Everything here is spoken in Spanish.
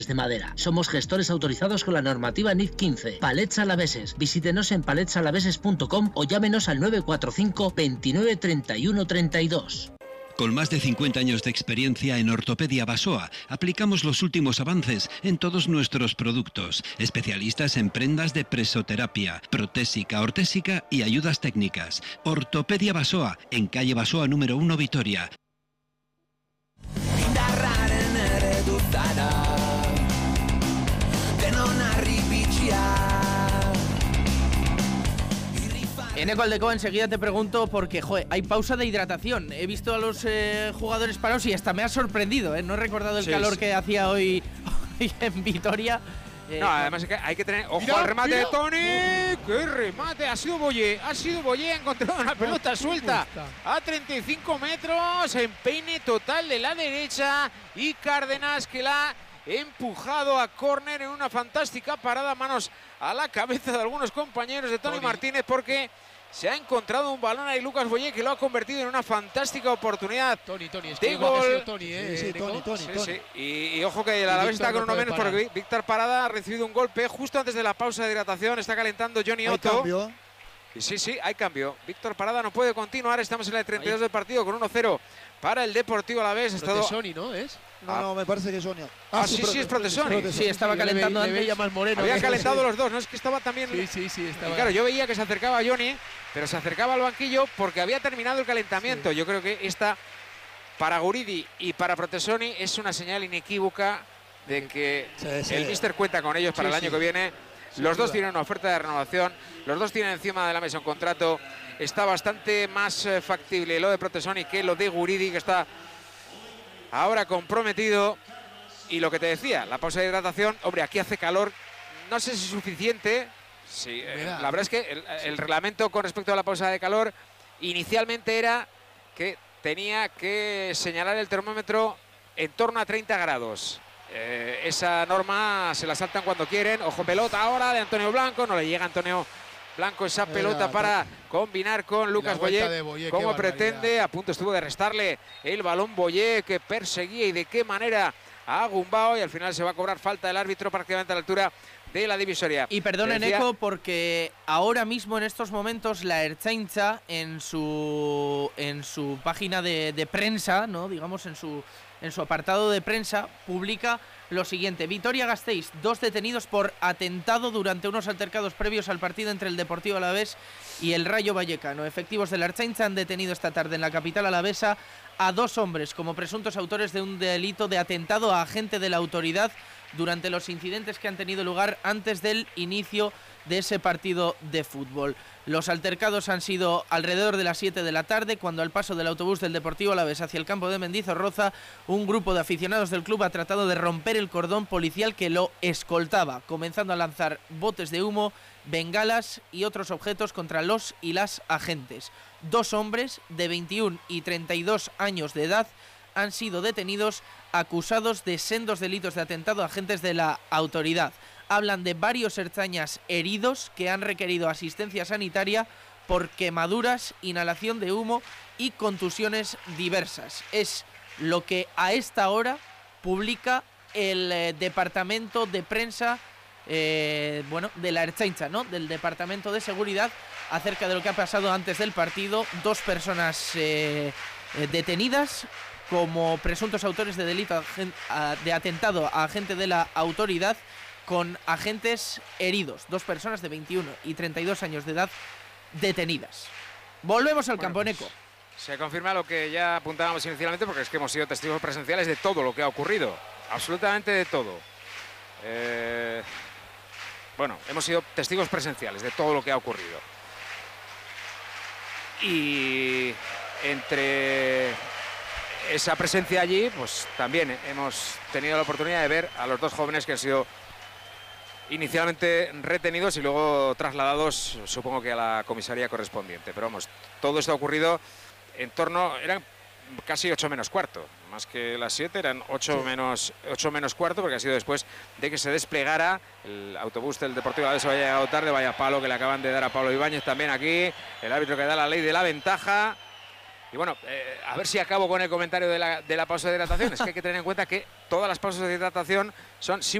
de madera. Somos gestores autorizados con la normativa NIF 15. Palets Alaveses. Visítenos en paletsalaveses.com o llámenos al 945 29 31 32. Con más de 50 años de experiencia en Ortopedia Basoa, aplicamos los últimos avances en todos nuestros productos. Especialistas en prendas de presoterapia, protésica, ortésica y ayudas técnicas. Ortopedia Basoa, en calle Basoa número 1, Vitoria. En Eco Aldecoa enseguida te pregunto porque, joder, hay pausa de hidratación. He visto a los jugadores parados y hasta me ha sorprendido, ¿eh? No he recordado el calor que hacía hoy en Vitoria. No, además es que hay que tener ojo al remate de Toni. ¡Qué remate! Ha sido Boyé, ha encontrado una pelota suelta a 35 metros, empeine total de la derecha y Cárdenas que la ha empujado a córner en una fantástica parada, manos a la cabeza de algunos compañeros de Toni Martínez, porque se ha encontrado un balón ahí Lucas Boyé que lo ha convertido en una fantástica oportunidad de gol. Y ojo que el Alavés está con uno menos porque Víctor Parada ha recibido un golpe justo antes de la pausa de hidratación. Está calentando Johnny Otto. Sí, hay cambio. Víctor Parada no puede continuar. Estamos en el 32 del partido con 1-0 para el Deportivo Alavés. Protesoni, ¿no es? No, me parece que es Sonia. Sí, es Protesoni. Sí, estaba calentando antes. Más moreno. Había calentado los dos, ¿no? Es que estaba también... Sí, estaba... Y claro, yo veía que se acercaba a Johnny, pero se acercaba al banquillo porque había terminado el calentamiento. Sí. Yo creo que esta, para Guridi y para Protesoni, es una señal inequívoca de que el míster cuenta con ellos para el año que viene. Los dos tienen una oferta de renovación, los dos tienen encima de la mesa un contrato. Está bastante más factible lo de Protesoni que lo de Guridi, que está ahora comprometido. Y lo que te decía, la pausa de hidratación, hombre, aquí hace calor, no sé si es suficiente. Sí, la verdad es que el reglamento con respecto a la pausa de calor inicialmente era que tenía que señalar el termómetro en torno a 30 grados. Esa norma se la saltan cuando quieren. Ojo, pelota ahora de Antonio Blanco, no le llega a Antonio Blanco esa pelota para combinar con Lucas Boyé. Como pretende, a punto estuvo de restarle el balón Boyé, que perseguía y de qué manera a Gumbao, y al final se va a cobrar falta del árbitro prácticamente a la altura de la divisoria. Y perdonen, Eco, porque ahora mismo en estos momentos la Ertzaintza en su página de prensa, ¿no? Digamos en su apartado de prensa, publica lo siguiente: Vitoria-Gasteiz, 2 detenidos por atentado durante unos altercados previos al partido entre el Deportivo Alavés y el Rayo Vallecano. Efectivos de la Ertzaintza han detenido esta tarde en la capital alavesa a 2 hombres como presuntos autores de un delito de atentado a agente de la autoridad durante los incidentes que han tenido lugar antes del inicio de ese partido de fútbol. Los altercados han sido alrededor de las 7 de la tarde, cuando al paso del autobús del Deportivo Alavés hacia el campo de Mendizorroza, un grupo de aficionados del club ha tratado de romper el cordón policial que lo escoltaba, comenzando a lanzar botes de humo, bengalas y otros objetos contra los y las agentes. 2 hombres de 21 y 32 años de edad han sido detenidos acusados de sendos delitos de atentado a agentes de la autoridad. Hablan de varios ertzañas heridos que han requerido asistencia sanitaria por quemaduras, inhalación de humo y contusiones diversas. Es lo que a esta hora publica el departamento de prensa de la Ertzaintza, ¿no? Del departamento de seguridad, acerca de lo que ha pasado antes del partido. 2 personas detenidas como presuntos autores de delito de atentado a agente de la autoridad, con agentes heridos. 2 personas de 21 y 32 años de edad detenidas. Volvemos al campo, Neco. Se confirma lo que ya apuntábamos inicialmente, porque es que hemos sido testigos presenciales de todo lo que ha ocurrido. Absolutamente de todo. Hemos sido testigos presenciales de todo lo que ha ocurrido. Y entre esa presencia allí, pues también hemos tenido la oportunidad de ver a los 2 jóvenes que han sido inicialmente retenidos y luego trasladados, supongo que a la comisaría correspondiente. Pero vamos, todo esto ha ocurrido en torno, eran casi 8 menos cuarto, más que las 7, eran 8 menos cuarto, porque ha sido después de que se desplegara el autobús del Deportivo Alavés. Había llegado tarde, vaya palo que le acaban de dar a Pablo Ibáñez también aquí, el árbitro que da la ley de la ventaja. Y bueno, a ver si acabo con el comentario de la pausa de hidratación. Es que hay que tener en cuenta que todas las pausas de hidratación son